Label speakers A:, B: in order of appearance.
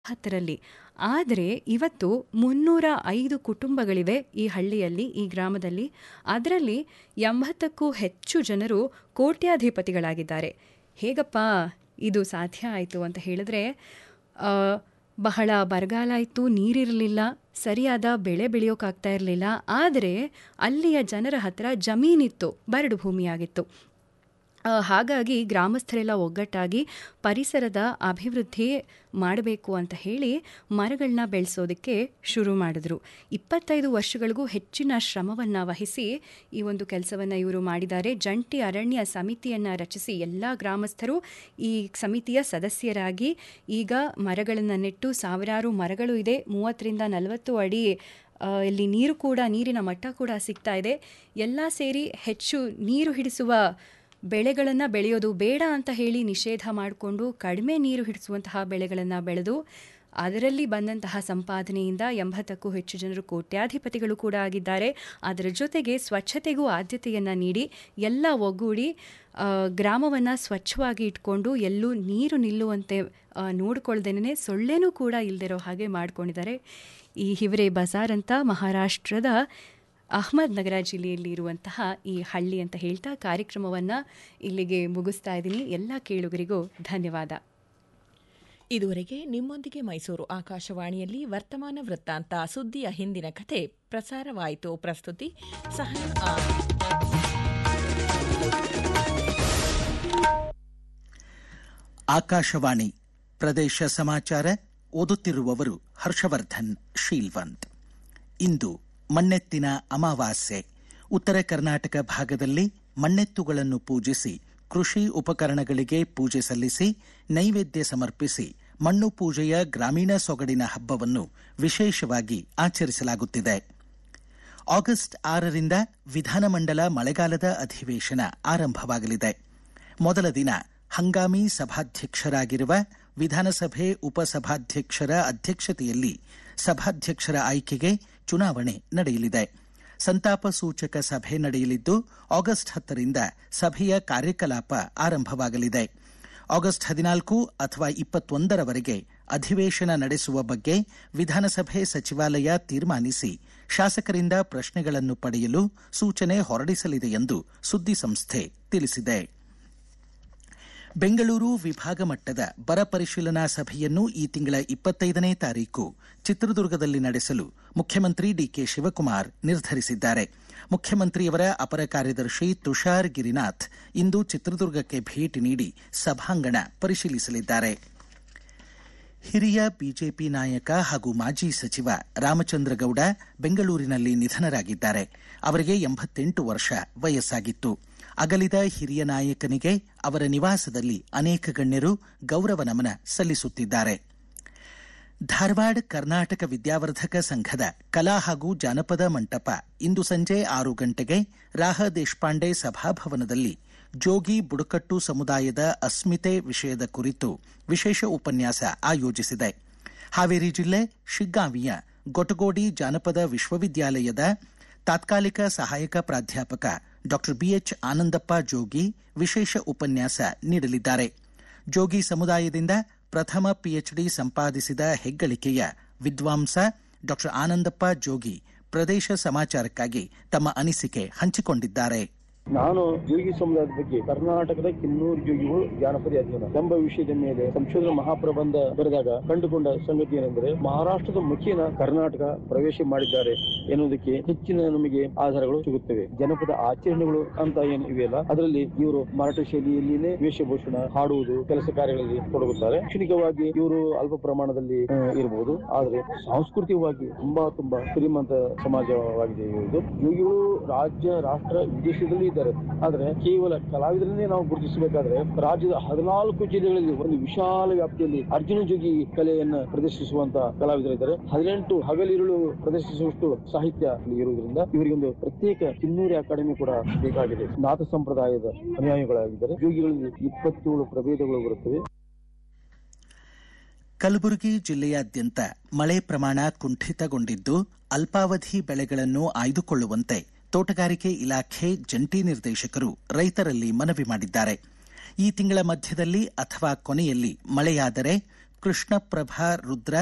A: 10ರಲ್ಲಿ. ಆದರೆ ಇವತ್ತು 305 ಕುಟುಂಬಗಳಿವೆ ಈ ಹಳ್ಳಿಯಲ್ಲಿ, ಈ ಗ್ರಾಮದಲ್ಲಿ. ಅದರಲ್ಲಿ 80ಕ್ಕೂ ಹೆಚ್ಚು ಜನರು ಕೋಟ್ಯಾಧಿಪತಿಗಳಾಗಿದ್ದಾರೆ. ಹೇಗಪ್ಪ ಇದು ಸಾಧ್ಯ ಆಯಿತು ಅಂತ ಹೇಳಿದ್ರೆ, ಬಹಳ ಬರಗಾಲ ಇತ್ತು, ನೀರಿರಲಿಲ್ಲ, ಸರಿಯಾದ ಬೆಳೆ ಬೆಳೆಯೋಕ್ಕಾಗ್ತಾ ಇರಲಿಲ್ಲ. ಆದರೆ ಅಲ್ಲಿಯ ಜನರ ಹತ್ರ ಜಮೀನಿತ್ತು, ಬರಡು ಭೂಮಿಯಾಗಿತ್ತು. ಹಾಗಾಗಿ ಗ್ರಾಮಸ್ಥರೆಲ್ಲ ಒಗ್ಗಟ್ಟಾಗಿ ಪರಿಸರದ ಅಭಿವೃದ್ಧಿ ಮಾಡಬೇಕು ಅಂತ ಹೇಳಿ ಮರಗಳನ್ನ ಬೆಳೆಸೋದಕ್ಕೆ ಶುರು ಮಾಡಿದ್ರು. 25 ವರ್ಷಗಳಿಗೂ ಹೆಚ್ಚಿನ ಶ್ರಮವನ್ನು ವಹಿಸಿ ಈ ಒಂದು ಕೆಲಸವನ್ನು ಇವರು ಮಾಡಿದ್ದಾರೆ. ಜಂಟಿ ಅರಣ್ಯ ಸಮಿತಿಯನ್ನು ರಚಿಸಿ ಎಲ್ಲ ಗ್ರಾಮಸ್ಥರು ಈ ಸಮಿತಿಯ ಸದಸ್ಯರಾಗಿ ಈಗ ಮರಗಳನ್ನು ನೆಟ್ಟು ಸಾವಿರಾರು ಮರಗಳು ಇದೆ. 30ರಿಂದ 40 ಅಡಿ ಇಲ್ಲಿ ನೀರಿನ ಮಟ್ಟ ಕೂಡ ಸಿಗ್ತಾ ಇದೆ. ಎಲ್ಲ ಸೇರಿ ಹೆಚ್ಚು ನೀರು ಹಿಡಿಸುವ ಬೆಳೆಗಳನ್ನು ಬೆಳೆಯೋದು ಬೇಡ ಅಂತ ಹೇಳಿ ನಿಷೇಧ ಮಾಡಿಕೊಂಡು ಕಡಿಮೆ ನೀರು ಹಿಡಿಸುವಂತಹ ಬೆಳೆಗಳನ್ನು ಬೆಳೆದು ಅದರಲ್ಲಿ ಬಂದಂತಹ ಸಂಪಾದನೆಯಿಂದ 80ಕ್ಕೂ ಹೆಚ್ಚು ಜನರು ಕೋಟ್ಯಾಧಿಪತಿಗಳು ಕೂಡ ಆಗಿದ್ದಾರೆ. ಅದರ ಜೊತೆಗೆ ಸ್ವಚ್ಛತೆಗೂ ಆದ್ಯತೆಯನ್ನು ನೀಡಿ ಎಲ್ಲ ಒಗ್ಗೂಡಿ ಗ್ರಾಮವನ್ನು ಸ್ವಚ್ಛವಾಗಿ ಇಟ್ಕೊಂಡು ಎಲ್ಲೂ ನೀರು ನಿಲ್ಲುವಂತೆ ನೋಡಿಕೊಳ್ದೇನೆ ಸೊಳ್ಳೆನೂ ಕೂಡ ಇಲ್ಲದಿರೋ ಹಾಗೆ ಮಾಡ್ಕೊಂಡಿದ್ದಾರೆ. ಈ ಹಿವರೆ ಬಜಾರ್ ಅಂತ ಮಹಾರಾಷ್ಟ್ರದ ಅಹ್ಮದ್ ನಗರ ಜಿಲ್ಲೆಯಲ್ಲಿ ಇರುವಂತಹ ಈ ಹಳ್ಳಿ ಅಂತ ಹೇಳ್ತಾ ಕಾರ್ಯಕ್ರಮವನ್ನು ಇಲ್ಲಿಗೆ ಮುಗಿಸ್ತಾ ಇದ್ದೀನಿ. ಎಲ್ಲ ಕೇಳುಗರಿಗೂ ಧನ್ಯವಾದ.
B: ಇದುವರೆಗೆ ನಿಮ್ಮೊಂದಿಗೆ ಮೈಸೂರು ಆಕಾಶವಾಣಿಯಲ್ಲಿ ವರ್ತಮಾನ ವೃತ್ತಾಂತ ಸುದ್ದಿಯ ಹಿಂದಿನ ಕಥೆ ಪ್ರಸಾರವಾಯಿತು. ಪ್ರಸ್ತುತಿ ಸಹನ.
C: ಆಕಾಶವಾಣಿ ಪ್ರದೇಶ ಸಮಾಚಾರ ಓದುತ್ತಿರುವವರು ಹರ್ಷವರ್ಧನ್ ಶೀಲ್ವಂತ್. ಇಂದು ಮಣ್ಣೆತ್ತಿನ ಅಮಾವಾಸ್ಯೆ. ಉತ್ತರ ಕರ್ನಾಟಕ ಭಾಗದಲ್ಲಿ ಮಣ್ಣೆತ್ತುಗಳನ್ನು ಪೂಜಿಸಿ ಕೃಷಿ ಉಪಕರಣಗಳಿಗೆ ಪೂಜೆ ಸಲ್ಲಿಸಿ ನೈವೇದ್ಯ ಸಮರ್ಪಿಸಿ ಮಣ್ಣು ಪೂಜೆಯ ಗ್ರಾಮೀಣ ಸೊಗಡಿನ ಹಬ್ಬವನ್ನು ವಿಶೇಷವಾಗಿ ಆಚರಿಸಲಾಗುತ್ತಿದೆ. ಆಗಸ್ಟ್ 6ರಿಂದ ವಿಧಾನಮಂಡಲ ಮಳೆಗಾಲದ ಅಧಿವೇಶನ ಆರಂಭವಾಗಲಿದೆ. ಮೊದಲ ದಿನ ಹಂಗಾಮಿ ಸಭಾಧ್ಯಕ್ಷರಾಗಿರುವ ವಿಧಾನಸಭೆ ಉಪಸಭಾಧ್ಯಕ್ಷರ ಅಧ್ಯಕ್ಷತೆಯಲ್ಲಿ ಸಭಾಧ್ಯಕ್ಷರ ಆಯ್ಕೆಗೆ ಚುನಾವಣೆ ನಡೆಯಲಿದೆ. ಸಂತಾಪ ಸೂಚಕ ಸಭೆ ನಡೆಯಲಿದ್ದು ಆಗಸ್ಟ್ 10ರಿಂದ ಸಭೆಯ ಕಾರ್ಯಕಲಾಪ ಆರಂಭವಾಗಲಿದೆ. ಆಗಸ್ಟ್ 14 ಅಥವಾ 21ರವರೆಗೆ ಅಧಿವೇಶನ ನಡೆಸುವ ಬಗ್ಗೆ ವಿಧಾನಸಭೆ ಸಚಿವಾಲಯ ತೀರ್ಮಾನಿಸಿ ಶಾಸಕರಿಂದ ಪ್ರಶ್ನೆಗಳನ್ನು ಪಡೆಯಲು ಸೂಚನೆ ಹೊರಡಿಸಲಿದೆ ಎಂದು ಸುದ್ದಿಸಂಸ್ಥೆ ತಿಳಿಸಿದೆ. ಬೆಂಗಳೂರು ವಿಭಾಗ ಮಟ್ಟದ ಬರ ಪರಿಶೀಲನಾ ಸಭೆಯನ್ನು ಈ ತಿಂಗಳ 25ನೇ ತಾರೀಕು ಚಿತ್ರದುರ್ಗದಲ್ಲಿ ನಡೆಸಲು ಮುಖ್ಯಮಂತ್ರಿ ಡಿಕೆ ಶಿವಕುಮಾರ್ ನಿರ್ಧರಿಸಿದ್ದಾರೆ. ಮುಖ್ಯಮಂತ್ರಿಯವರ ಅಪರ ಕಾರ್ಯದರ್ಶಿ ತುಷಾರ್ ಗಿರಿನಾಥ್ ಇಂದು ಚಿತ್ರದುರ್ಗಕ್ಕೆ ಭೇಟಿ ನೀಡಿ ಸಭಾಂಗಣ ಪರಿಶೀಲಿಸಲಿದ್ದಾರೆ. ಹಿರಿಯ ಬಿಜೆಪಿ ನಾಯಕ ಹಾಗೂ ಮಾಜಿ ಸಚಿವ ರಾಮಚಂದ್ರಗೌಡ ಬೆಂಗಳೂರಿನಲ್ಲಿ ನಿಧನರಾಗಿದ್ದಾರೆ. ಅವರಿಗೆ 88 ವರ್ಷ ವಯಸ್ಸಾಗಿತ್ತು. ಅಗಲಿದ ಹಿರಿಯ ನಾಯಕನಿಗೆ ಅವರ ನಿವಾಸದಲ್ಲಿ ಅನೇಕ ಗಣ್ಯರು ಗೌರವ ನಮನ ಸಲ್ಲಿಸುತ್ತಿದ್ದಾರೆ. ಧಾರವಾಡ ಕರ್ನಾಟಕ ವಿದ್ಯಾವರ್ಧಕ ಸಂಘದ ಕಲಾ ಹಾಗೂ ಜಾನಪದ ಮಂಟಪ ಇಂದು ಸಂಜೆ 6 ಗಂಟೆಗೆ ರಾಹ ದೇಶಪಾಂಡೆ ಸಭಾಭವನದಲ್ಲಿ ಜೋಗಿ ಬುಡಕಟ್ಟು ಸಮುದಾಯದ ಅಸ್ಮಿತೆ ವಿಷಯದ ಕುರಿತು ವಿಶೇಷ ಉಪನ್ಯಾಸ ಆಯೋಜಿಸಿದೆ. ಹಾವೇರಿ ಜಿಲ್ಲೆ ಶಿಗ್ಗಾಂವಿಯ ಗೊಟಗೋಡಿ ಜಾನಪದ ವಿಶ್ವವಿದ್ಯಾಲಯದ ತಾತ್ಕಾಲಿಕ ಸಹಾಯಕ ಪ್ರಾಧ್ಯಾಪಕ ಡಾ ಬಿಎಚ್ ಆನಂದಪ್ಪ ಜೋಗಿ ವಿಶೇಷ ಉಪನ್ಯಾಸ ನೀಡಲಿದ್ದಾರೆ. ಜೋಗಿ ಸಮುದಾಯದಿಂದ ಪ್ರಥಮ ಪಿಎಚ್ಡಿ ಸಂಪಾದಿಸಿದ ಹೆಗ್ಗಳಿಕೆಯ ವಿದ್ವಾಂಸ ಡಾ ಆನಂದಪ್ಪ ಜೋಗಿ ಪ್ರದೇಶ ಸಮಾಚಾರಕ್ಕಾಗಿ ತಮ್ಮ ಅನಿಸಿಕೆ ಹಂಚಿಕೊಂಡಿದ್ದಾರೆ.
D: ನಾನು ಜೋಗಿ ಸಮುದಾಯದ ಬಗ್ಗೆ ಕರ್ನಾಟಕದ ಕಿನ್ನೂರು ಜೋಗಿಗಳು ಜಾನಪದ ಅಧ್ಯಯನ ಎಂಬ ವಿಷಯದ ಮೇಲೆ ಸಂಶೋಧನಾ ಮಹಾಪ್ರಬಂಧ ಬರೆದಾಗ ಕಂಡುಕೊಂಡ ಸಂಗತಿ ಏನೆಂದರೆ ಮಹಾರಾಷ್ಟ್ರದ ಮುಖೇನ ಕರ್ನಾಟಕ ಪ್ರವೇಶ ಮಾಡಿದ್ದಾರೆ ಎನ್ನುವುದಕ್ಕೆ ಹೆಚ್ಚಿನ ನಮಗೆ ಆಧಾರಗಳು ಸಿಗುತ್ತವೆ. ಜನಪದ ಆಚರಣೆಗಳು ಅಂತ ಏನು ಇವೆಯಲ್ಲ, ಅದರಲ್ಲಿ ಇವರು ಮರಾಠ ಶೈಲಿಯಲ್ಲಿನೇ ವೇಷಭೂಷಣ ಹಾಡುವುದು ಕೆಲಸ ಕಾರ್ಯಗಳಲ್ಲಿ ತೊಡಗುತ್ತಾರೆ. ಶೈಕ್ಷಣಿಕವಾಗಿ ಇವರು ಅಲ್ಪ ಪ್ರಮಾಣದಲ್ಲಿ ಇರಬಹುದು, ಆದರೆ ಸಾಂಸ್ಕೃತಿಕವಾಗಿ ತುಂಬಾ ಶ್ರೀಮಂತ ಸಮಾಜವಾಗಿದೆ ಇದು. ಜೋಗಿಗಳು ರಾಜ್ಯ ರಾಷ್ಟ್ರ ವಿದೇಶದಲ್ಲಿ ಇದ್ದಾರೆ. ಆದ್ರೆ ಕೇವಲ ಕಲಾವಿದರನ್ನೇ ನಾವು ಗುರುತಿಸಬೇಕಾದ್ರೆ ರಾಜ್ಯದ 14 ಜಿಲ್ಲೆಗಳಲ್ಲಿ ಒಂದು ವಿಶಾಲ ವ್ಯಾಪ್ತಿಯಲ್ಲಿ ಅರ್ಜುನ ಜೋಗಿ ಕಲೆಯನ್ನ ಪ್ರದರ್ಶಿಸುವಂತ ಕಲಾವಿದರಿದ್ದಾರೆ. 18 ಹಗಲಿರುಳು ಪ್ರದರ್ಶಿಸುವಷ್ಟು ಸಾಹಿತ್ಯ ಇರುವುದರಿಂದ ಇವರಿಗೆ ಒಂದು ಪ್ರತ್ಯೇಕ ಕಿನ್ನೂರಿ ಅಕಾಡೆಮಿ ಕೂಡ ಬೇಕಾಗಿದೆ. ನಾಥ ಸಂಪ್ರದಾಯದ ಅನುಯಾಯಿಗಳಾಗಿದ್ದಾರೆ. ಜೋಗಿಗಳಲ್ಲಿ 27 ಪ್ರಭೇದಗಳು ಬರುತ್ತವೆ.
C: ಕಲಬುರಗಿ ಜಿಲ್ಲೆಯಾದ್ಯಂತ ಮಳೆ ಪ್ರಮಾಣ ಕುಂಠಿತಗೊಂಡಿದ್ದು ಅಲ್ಪಾವಧಿ ಬೆಳೆಗಳನ್ನು ಆಯ್ದುಕೊಳ್ಳುವಂತೆ ತೋಟಗಾರಿಕೆ ಇಲಾಖೆ ಜಂಟಿ ನಿರ್ದೇಶಕರು ರೈತರಲ್ಲಿ ಮನವಿ ಮಾಡಿದ್ದಾರೆ. ಈ ತಿಂಗಳ ಮಧ್ಯದಲ್ಲಿ ಅಥವಾ ಕೊನೆಯಲ್ಲಿ ಮಳೆಯಾದರೆ ಕೃಷ್ಣಪ್ರಭಾ ರುದ್ರ